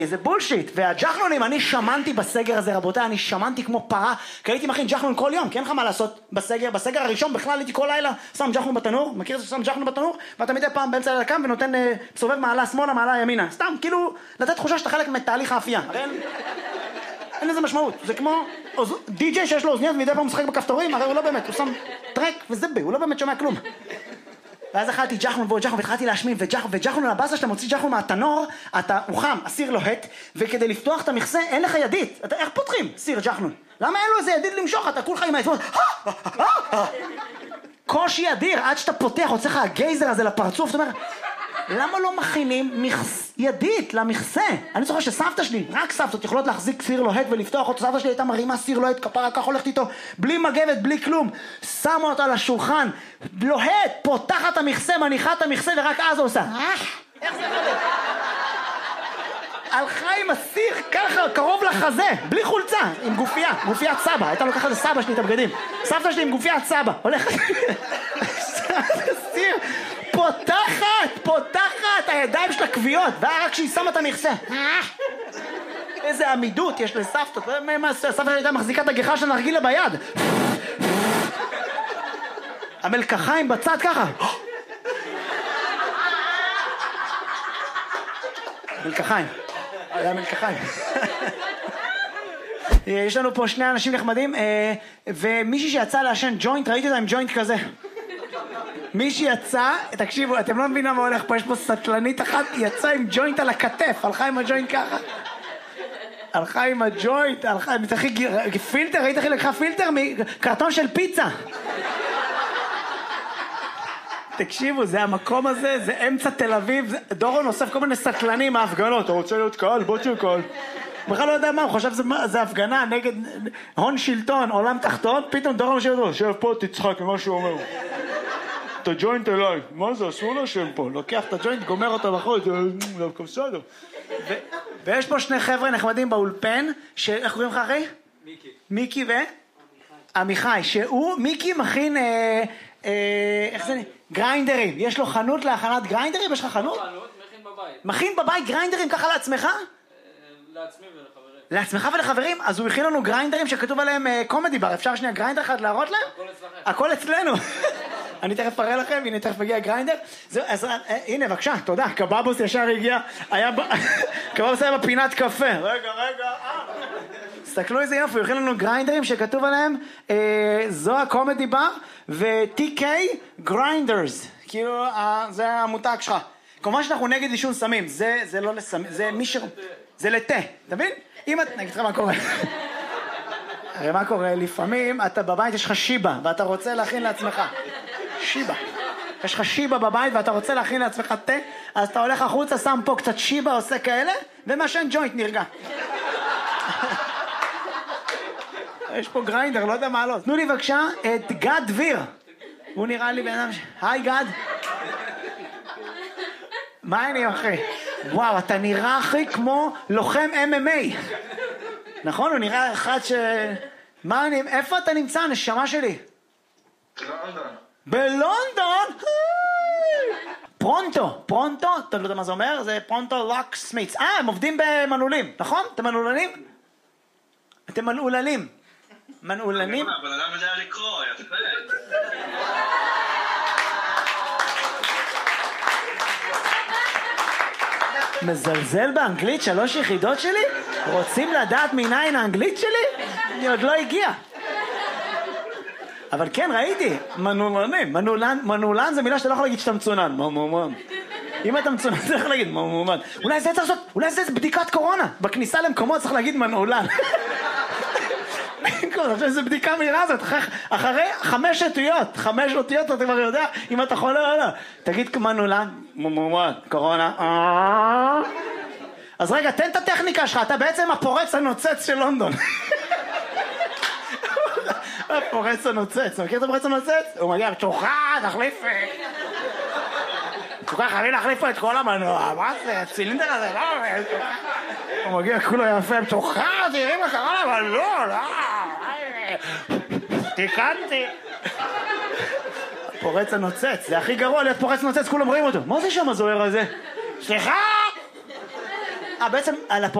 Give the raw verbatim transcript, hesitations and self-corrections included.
זה בולשיט, והג'חנונים, אני שמנתי בסגר הזה, רבותיי, אני שמנתי כמו פרה, כי הייתי מכין ג'חנון כל יום, כי אין לך מה לעשות בסגר, בסגר הראשון בכלל הייתי כל לילה, שם ג'חנון בתנור, מכיר את זה ששם ג'חנון בתנור, ואתה מדי פעם באמצע לילה קם ונותן, סובב מעלה שמאלה, מעלה ימינה, סתם, כאילו, לתת תחושה שאתה חלק מתהליך האפייה, הרי אין, אין לזה משמעות, זה כמו די-ג'יי שיש לו אוזניות ומדי פעם משחק בכפתורים, הרי הוא לא באמת, הוא שם טרק וזבה, הוא לא באמת שומע כלום. ואז אכלתי ג'חנון ועוד ג'חנון והתחלתי להשמין וג'חנון הבאסה שאתה מוציא ג'חנון מהתנור, אתה, הוא חם, הסיר לוהט, וכדי לפתוח את המכסה אין לך ידית. אתה, איך פותחים סיר ג'חנון? למה אין לו איזה ידית למשוך? אתה כולך עם העצמות, קושי אדיר, עד שאתה פותח, הוצא לך הגייזר הזה לפרצוף, זאת אומרת, למה לא מכינים ידית למכסה? אני זוכר שסבתא שלי, רק סבתות יכולות להחזיק סיר לוהט ולפתוח אותו, סבתא שלי הייתה מרימה סיר לוהט, כפרה כך הולכת איתו, בלי מגבת, בלי כלום, שמה אותו על השולחן, לוהט, פותחת המכסה, מניחה את המכסה ורק אז הוא עושה, איך זה חלק? הלכה עם הסיר ככה, קרוב לחזה, בלי חולצה, עם גופייה, גופיית סבא, הייתה לוקחת לסבא שלי את הבגדים, סבתא שלי עם גופיית סבא, הולכת, סיר, פותחת, פותחת, הידיים של הכוויות, רק כשהיא שמה את המכסה. איזה עמידות יש לסבתות, סבתא הייתה מחזיקה את הגיחה של הנרגילה ביד. המלקחיים בצד ככה. מלקחיים, היה מלקחיים. יש לנו פה שני אנשים נחמדים, ומישהי שיצא לעשן ג'וינט, ראיתי אותה עם ג'וינט כזה. מי שיצא, תקשיבו, אתם לא מבינים מה הולך פה, יש פה סטלנית אחת, יצא עם ג'וינט על הכתף, הלכה עם הג'וינט ככה. הלכה עם הג'וינט, הלכה, מתחי, פילטר, ראית איך היא לקחה פילטר מקרטון של פיצה. תקשיבו, זה המקום הזה, זה אמצע תל אביב, דורון אוסף כל מיני סטלנים מההפגנות, אתה רוצה להיות קהל, בוא תהיה קהל. בכלל לא יודע מה, הוא חושב שזה הפגנה נגד הון שלטון, עולם תחתון, פתאום דורון משהו אותו, שב פה תצחק ממה שהוא אומר. את הג'וינט אליי, מה זה, אסור לשם פה, לוקח את הג'וינט, גומר אותו בחוץ, זה דווקא בסדר. ויש פה שני חבר'ה נחמדים באולפן, איך קוראים לך אחי? מיקי. מיקי ו? עמיחי, שהוא, מיקי מכין, איך זה, גריינדרים, יש לו חנות להכנת גריינדרים, יש לך חנות? חנות, מכין בבית. מכין בבית גריינדרים ככה לעצמך? לעצמי ולחברים. לעצמך ולחברים? אז הוא הכין לנו גריינדרים שכתוב עליהם קומדי בר, אפשר שנייה גריינדר אחד להראות להם? הכל אצלכם. הכל אצלנו. אני תכף אראה לכם, הנה תכף הגיע גריינדר. אז הנה בבקשה, תודה, קבבוס ישר הגיע, היה, קבבוס היה בפינת קפה. רגע, רגע, אה. תסתכלו איזה יופי, הוא הכין לנו גריינדרים שכתוב עליהם, זו הקומדי בר, ו-טי קיי גריינדרס, כאילו זה המותג שלך. כמובן שאנחנו נגד עישון סמים, זה לא לסמים, זה מי ש... זה לתה, אתה מבין? אם את... נגיד לך מה קורה. הרי מה קורה? לפעמים אתה בבית יש לך שיבה, ואתה רוצה להכין לעצמך. שיבה. יש לך שיבה בבית ואתה רוצה להכין לעצמך תה, אז אתה הולך החוצה, שם פה קצת שיבה, עושה כאלה, ומשן ג'וינט נרגע. יש פה גריינדר, לא יודע מה לא. תנו לי בבקשה את גד דביר. הוא נראה לי בן אדם ש... היי גד. מה אני אחי? וואו, אתה נראה אחי כמו לוחם אם אם איי. נכון? הוא נראה אחד ש... מה אני... איפה אתה נמצא, נשמה שלי? בלונדון. בלונדון? פרונטו. פרונטו? אתה לא יודע מה זה אומר? זה פרונטו לוק סמיץ. אה, הם עובדים במנעולים, נכון? אתם מנעולנים? אתם מנעולנים. מנעולנים? אבל אדם יודע לקרוא, יפה. מזלזל באנגלית שלוש יחידות שלי? רוצים לדעת מניין האנגלית שלי? אני עוד לא הגיע. אבל כן, ראיתי, מנעולנים, מנעולן, מנעולן זה מילה שאתה לא יכול להגיד שאתה מצונן, מומומן. אם אתה מצונן, אתה לא יכול להגיד מומומן. אולי זה צריך לעשות, אולי זה בדיקת קורונה. בכניסה למקומות צריך להגיד מנעולן. זה בדיקה מהירה הזאת, אחרי חמש אותיות, חמש אותיות אתה כבר יודע אם אתה חולה או לא. תגיד מנעולן, מומומן, קורונה. אז רגע, תן את הטכניקה שלך, אתה בעצם הפורץ הנוצץ של לונדון. הפורץ הנוצץ, מכיר את הפורץ הנוצץ? הוא מגיע, תוכה, תחליף... תוכה, חייבים להחליף פה את כל המנוע, מה זה? הצילינדר הזה, לא... הוא מגיע, כולו יפה, תוכה, תראי מה קרה לה, אבל לא, לא... תיקנתי. הפורץ הנוצץ, זה הכי גרוע להיות פורץ נוצץ, כולם רואים אותו. מה זה שם הזוהר הזה? סליחה! אה, בעצם על הפ...